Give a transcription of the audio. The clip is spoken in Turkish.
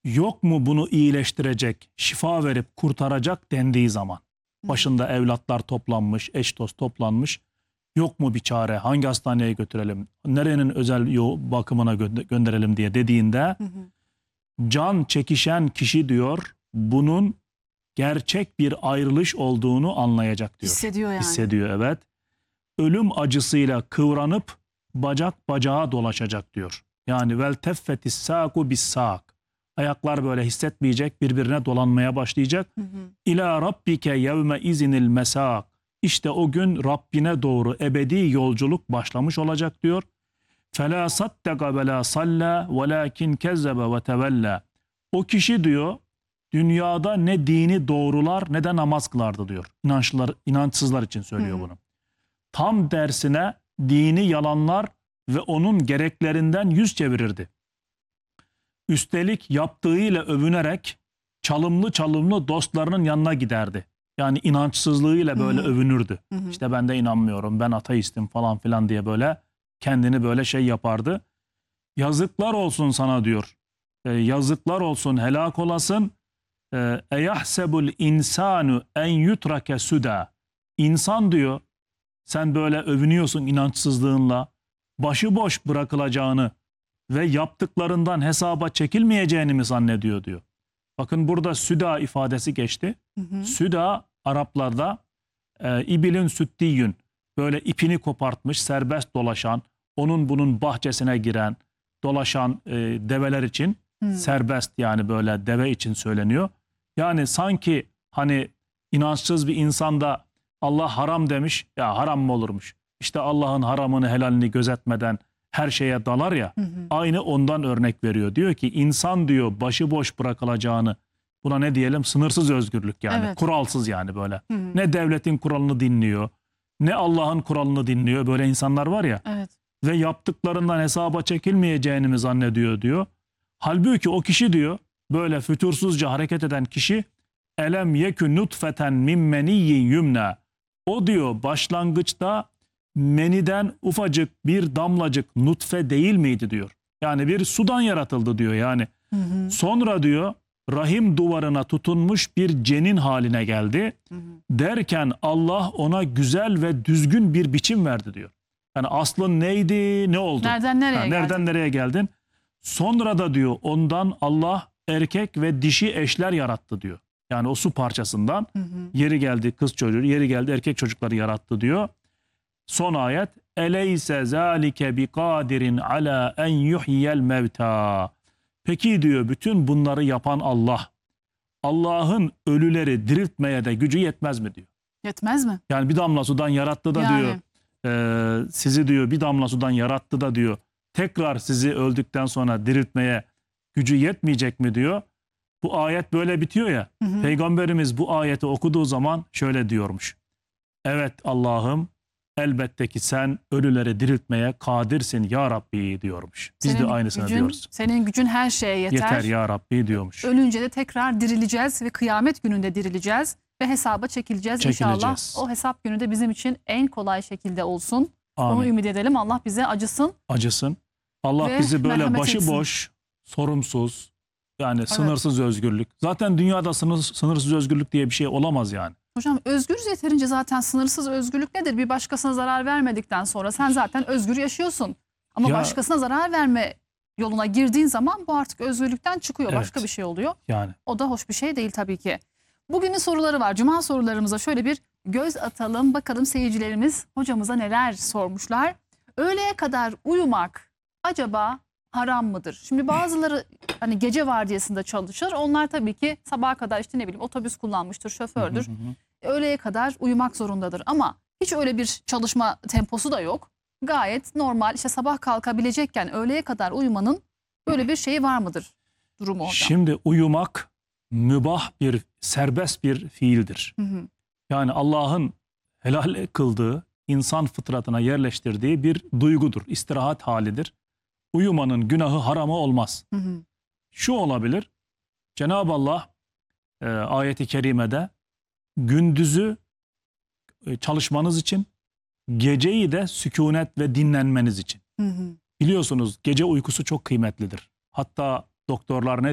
yok mu bunu iyileştirecek, şifa verip kurtaracak dendiği zaman, başında evlatlar toplanmış, eş dost toplanmış, yok mu bir çare, hangi hastaneye götürelim, nerenin özel bakımına gönderelim diye dediğinde, can çekişen kişi diyor, bunun gerçek bir ayrılış olduğunu anlayacak diyor. Hissediyor yani. Hissediyor, evet. Ölüm acısıyla kıvranıp bacak bacağa dolaşacak diyor. Yani vel teffetis saku bis sak. Ayaklar böyle hissetmeyecek, birbirine dolanmaya başlayacak. İlâ rabbike yevme izinil mesak. İşte o gün Rabbine doğru ebedi yolculuk başlamış olacak diyor. فَلَا صَدَّقَ وَلَا صَلَّى وَلَاكِنْ كَذَّبَ وَتَوَلَّى. O kişi diyor, dünyada ne dini doğrular ne de namaz kılardı diyor. İnançsızlar için söylüyor bunu. Tam dersine dini yalanlar ve onun gereklerinden yüz çevirirdi. Üstelik yaptığıyla övünerek çalımlı dostlarının yanına giderdi. Yani inançsızlığıyla böyle övünürdü. İşte ben de inanmıyorum, ben ateistim falan filan diye böyle kendini böyle şey yapardı. Yazıklar olsun sana diyor. Yazıklar olsun, helak olasın. Eyahsebul insanu en yutrake suda. İnsan diyor, sen böyle övünüyorsun inançsızlığınla, başıboş bırakılacağını ve yaptıklarından hesaba çekilmeyeceğini mi zannediyor diyor. Bakın burada süda ifadesi geçti. Süda Araplarda ibilin süttiyün, böyle ipini kopartmış, serbest dolaşan, onun bunun bahçesine giren, dolaşan develer için serbest, yani böyle deve için söyleniyor. Yani sanki hani inançsız bir insanda Allah haram demiş, ya haram mı olurmuş? İşte Allah'ın haramını helalini gözetmeden her şeye dalar ya, aynı ondan örnek veriyor. Diyor ki insan diyor başıboş bırakılacağını, buna ne diyelim, sınırsız özgürlük yani, kuralsız yani böyle. Ne devletin kuralını dinliyor, ne Allah'ın kuralını dinliyor, böyle insanlar var ya. Ve yaptıklarından hesaba çekilmeyeceğini mi zannediyor diyor. Halbuki o kişi diyor, böyle fütursuzca hareket eden kişi, elem yekü nutfeten min meniyyin yumna. O diyor başlangıçta meniden ufacık bir damlacık nutfe değil miydi diyor. Yani bir sudan yaratıldı diyor yani. Sonra diyor rahim duvarına tutunmuş bir cenin haline geldi. Derken Allah ona güzel ve düzgün bir biçim verdi diyor. Yani aslın neydi, ne oldu? Nereden nereye geldin? Sonra da diyor ondan Allah erkek ve dişi eşler yarattı diyor. Yani o su parçasından yeri geldi kız çocuğu, yeri geldi erkek çocukları yarattı diyor. Son ayet, eleyse zalike biqadirin ala en yuhyiyel mevta. Peki diyor, bütün bunları yapan Allah, Allah'ın ölüleri diriltmeye de gücü yetmez mi diyor. Yetmez mi? Yani bir damla sudan yarattı da diyor, sizi diyor bir damla sudan yarattı da diyor, tekrar sizi öldükten sonra diriltmeye gücü yetmeyecek mi diyor. Bu ayet böyle bitiyor ya. Peygamberimiz bu ayeti okuduğu zaman şöyle diyormuş. Evet Allah'ım, elbette ki sen ölüleri diriltmeye kadirsin ya Rabbi diyormuş. Biz de aynısını diyoruz. Senin gücün her şeye yeter. Yeter ya Rabbi diyormuş. Ölünce de tekrar dirileceğiz ve kıyamet gününde dirileceğiz ve hesaba çekileceğiz inşallah. O hesap günü de bizim için en kolay şekilde olsun. Amin. Onu ümit edelim. Allah bize acısın. Acısın. Allah bizi böyle başıboş, sorumsuz, yani sınırsız özgürlük. Zaten dünyada sınırsız özgürlük diye bir şey olamaz yani. Hocam özgürüz yeterince, zaten sınırsız özgürlük nedir? Bir başkasına zarar vermedikten sonra sen zaten özgür yaşıyorsun. Ama başkasına zarar verme yoluna girdiğin zaman bu artık özgürlükten çıkıyor. Başka bir şey oluyor. Yani. O da hoş bir şey değil tabii ki. Bugünün soruları var. Cuma sorularımıza şöyle bir göz atalım. Bakalım seyircilerimiz hocamıza neler sormuşlar. Öğleye kadar uyumak acaba haram mıdır? Şimdi bazıları hani gece vardiyasında çalışır. Onlar tabii ki sabaha kadar işte ne bileyim otobüs kullanmıştır, şofördür. Öğleye kadar uyumak zorundadır. Ama hiç öyle bir çalışma temposu da yok. Gayet normal, işte sabah kalkabilecekken öğleye kadar uyumanın böyle bir şeyi var mıdır? Durumu hocam. Şimdi uyumak mübah bir, serbest bir fiildir. Yani Allah'ın helal kıldığı, insan fıtratına yerleştirdiği bir duygudur, istirahat halidir. Uyumanın günahı, haramı olmaz. Şu olabilir, Cenab-ı Allah ayeti kerimede gündüzü çalışmanız için, geceyi de sükunet ve dinlenmeniz için. Biliyorsunuz gece uykusu çok kıymetlidir. Hatta doktorlar ne